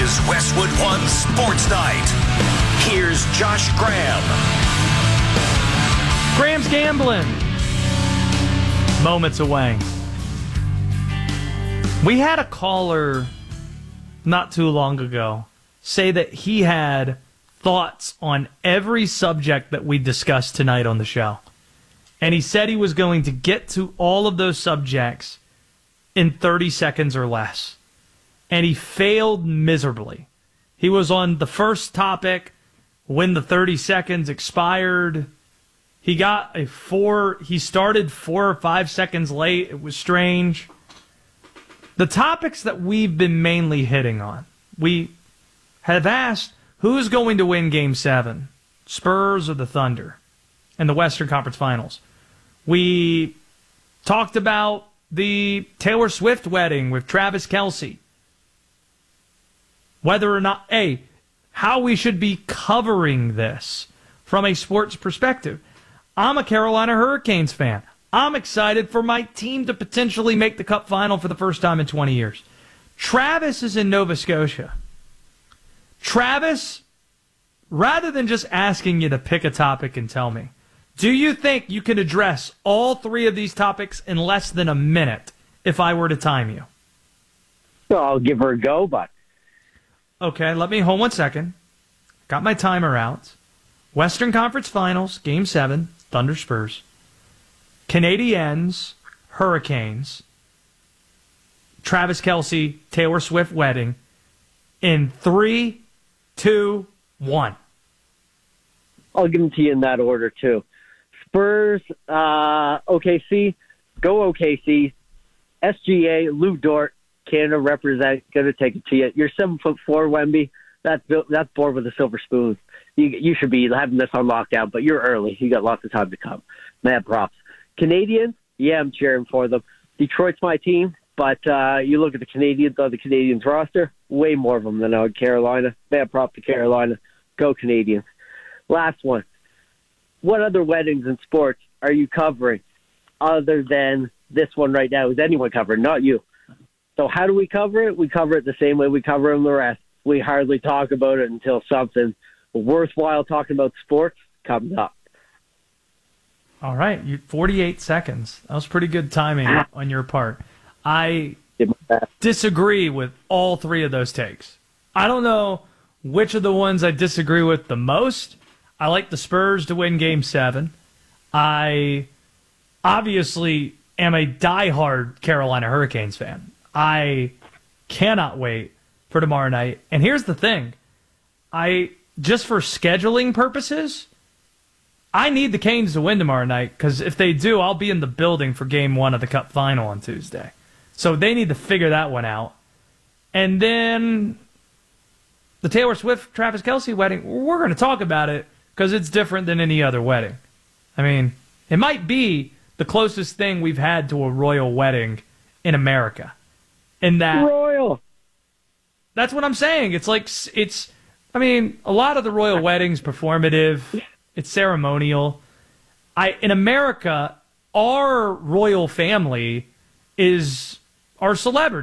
is Westwood One Sports Night. Here's Josh Graham. Graham's gambling. Moments away. We had a caller not too long ago say that he had thoughts on every subject that we discussed tonight on the show. And he said he was going to get to all of those subjects in 30 seconds or less. And he failed miserably. He was on the first topic when the 30 seconds expired. He started 4 or 5 seconds late. It was strange. The topics that we've been mainly hitting on, we have asked who's going to win Game 7, Spurs or the Thunder, in the Western Conference Finals. We talked about the Taylor Swift wedding with Travis Kelce. Whether or not, how we should be covering this from a sports perspective. I'm a Carolina Hurricanes fan. I'm excited for my team to potentially make the Cup final for the first time in 20 years. Travis is in Nova Scotia. Travis, rather than just asking you to pick a topic and tell me, do you think you can address all three of these topics in less than a minute if I were to time you? So I'll give her a go, but... Okay, hold 1 second. Got my timer out. Western Conference Finals, Game 7, Thunder Spurs. Canadiens, Hurricanes. Travis Kelce, Taylor Swift wedding. In 3, 2, 1. I'll give them to you in that order, too. Spurs, OKC, go OKC. SGA, Lou Dort, Canada represent, going to take it to you. You're 7'4", Wemby. That's born with a silver spoon. You should be having this on lockdown, but you're early. You got lots of time to come. Mad props. Canadians, yeah, I'm cheering for them. Detroit's my team, but you look at the Canadians on the Canadians roster, way more of them than on Carolina. Mad prop to Carolina. Go Canadians. Last one. What other weddings in sports are you covering other than this one right now? Is anyone covering? Not you. So how do we cover it? We cover it the same way we cover them the rest. We hardly talk about it until something worthwhile talking about sports comes up. All right, 48 seconds. That was pretty good timing on your part. I disagree with all three of those takes. I don't know which of the ones I disagree with the most. I like the Spurs to win Game 7. I obviously am a diehard Carolina Hurricanes fan. I cannot wait for tomorrow night. And here's the thing. Just for scheduling purposes, I need the Canes to win tomorrow night because if they do, I'll be in the building for Game 1 of the Cup Final on Tuesday. So they need to figure that one out. And then the Taylor Swift, Travis Kelce wedding, we're going to talk about it because it's different than any other wedding. I mean, it might be the closest thing we've had to a royal wedding in America. In that royal. That's what I'm saying. A lot of the royal weddings performative. It's ceremonial. In America, our royal family is our celebrity.